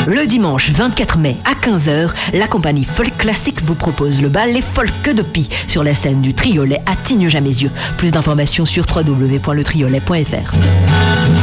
Le dimanche 24 mai à 15h, la compagnie Folk Classique vous propose le bal Les Folk de Pie sur la scène du Triolet à Tignes-Jamézieux. Plus d'informations sur www.letriolet.fr.